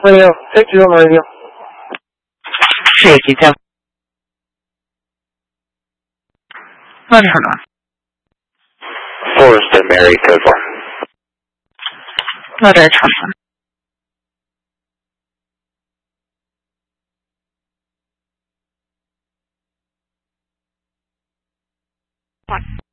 Radio. Take 2 on the radio. Shaky, tell. Hold on. Forrest and Mary, code 4. Letter 21. One.